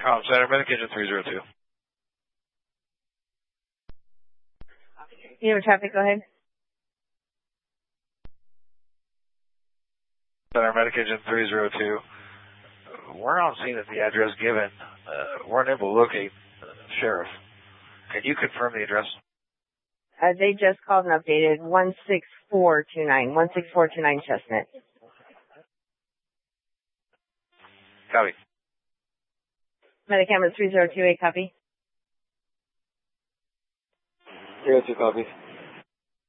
Center, Medication 302. You have traffic, go ahead. Center, Medication 302. We're not seeing at the address given. We're unable to locate Sheriff. Can you confirm the address? They just called and updated 16429 Chestnut. Copy. Medicam 3028, copy. 302, copy.